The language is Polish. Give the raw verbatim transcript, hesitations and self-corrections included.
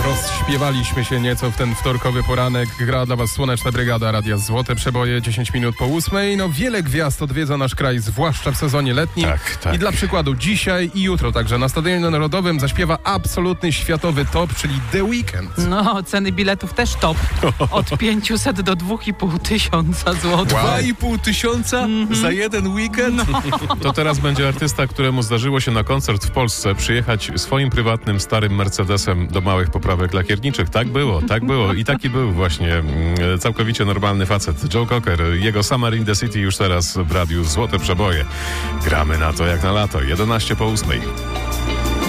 Rozśpiewaliśmy się nieco w ten wtorkowy poranek. Gra dla was Słoneczna Brygada Radia Złote Przeboje, dziesięć minut po ósmej. No wiele gwiazd odwiedza nasz kraj, zwłaszcza w sezonie letnim. Tak, tak. I dla przykładu dzisiaj i jutro także na Stadionie Narodowym zaśpiewa absolutny światowy top, czyli The Weeknd. No, ceny biletów też top. Od pięciuset do dwóch i pół tysiąca złotych. Dwa i pół tysiąca mm-hmm. za jeden weekend? No. To teraz będzie artysta, któremu zdarzyło się na koncert w Polsce przyjechać swoim prywatnym, starym Mercedesem do małych poprawek lakierniczych. Tak było, tak było. I taki był właśnie mm, całkowicie normalny facet. Joe Cocker, jego Summer in the City już teraz w radiu Złote Przeboje. Gramy na to jak na lato. jedenaście po ósmej.